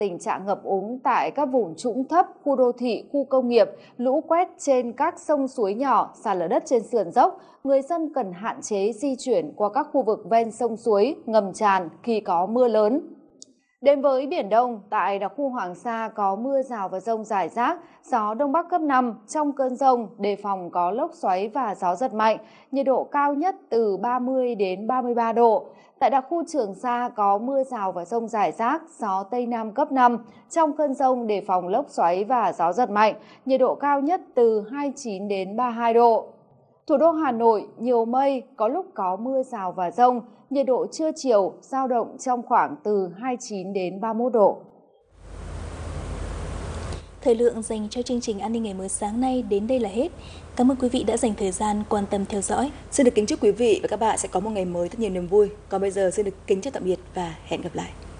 Tình trạng ngập úng tại các vùng trũng thấp, khu đô thị, khu công nghiệp, lũ quét trên các sông suối nhỏ, sạt lở đất trên sườn dốc, người dân cần hạn chế di chuyển qua các khu vực ven sông suối, ngầm tràn khi có mưa lớn. Đến với Biển Đông, tại đặc khu Hoàng Sa có mưa rào và dông rải rác, gió Đông Bắc cấp 5, trong cơn dông đề phòng có lốc xoáy và gió giật mạnh, nhiệt độ cao nhất từ 30 đến 33 độ. Tại đặc khu Trường Sa có mưa rào và dông rải rác, gió Tây Nam cấp 5, trong cơn dông đề phòng lốc xoáy và gió giật mạnh, nhiệt độ cao nhất từ 29 đến 32 độ. Thủ đô Hà Nội nhiều mây, có lúc có mưa rào và dông, nhiệt độ trưa chiều dao động trong khoảng từ 29 đến 31 độ. Thời lượng dành cho chương trình An ninh ngày mới sáng nay đến đây là hết. Cảm ơn quý vị đã dành thời gian quan tâm theo dõi. Xin được kính chúc quý vị và các bạn sẽ có một ngày mới thật nhiều niềm vui. Còn bây giờ xin được kính chào tạm biệt và hẹn gặp lại.